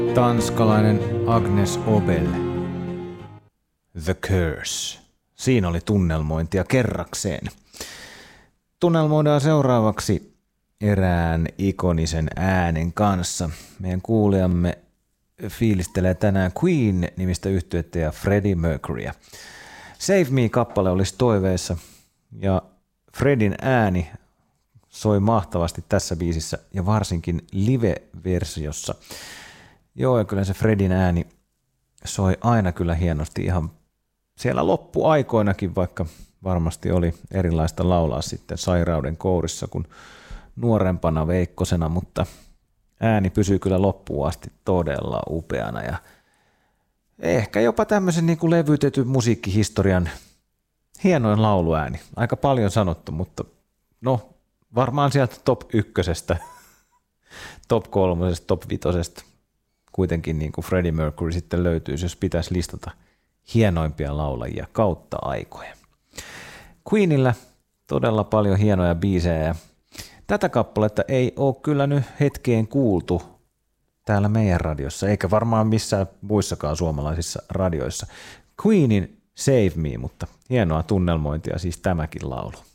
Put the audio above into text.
Tanskalainen Agnes Obel, The Curse. Siinä oli tunnelmointia kerrakseen. Tunnelmoidaan seuraavaksi erään ikonisen äänen kanssa. Meidän kuulijamme fiilistelee tänään Queen-nimistä yhtyettä ja Freddie Mercurya. Save Me-kappale olisi toiveissa ja Freddin ääni soi mahtavasti tässä biisissä ja varsinkin live-versiossa. Joo, ja kyllä se Freddin ääni soi aina kyllä hienosti ihan siellä loppuaikoinakin, vaikka varmasti oli erilaista laulaa sitten sairauden kourissa kuin nuorempana Veikkosena, mutta ääni pysyy kyllä loppuun asti todella upeana ja ehkä jopa tämmöisen niin kuin levytetyn musiikkihistorian hienoin lauluääni. Aika paljon sanottu, mutta no varmaan sieltä top 1, top 3, top 5 kuitenkin niin kuin Freddie Mercury sitten löytyisi, jos pitäisi listata hienoimpia laulajia kautta aikojen. Queenillä todella paljon hienoja biisejä ja tätä kappaletta ei ole kyllä nyt hetkeen kuultu täällä meidän radiossa, eikä varmaan missään muissakaan suomalaisissa radioissa. Queenin Save Me, mutta hienoa tunnelmointia siis tämäkin laulu.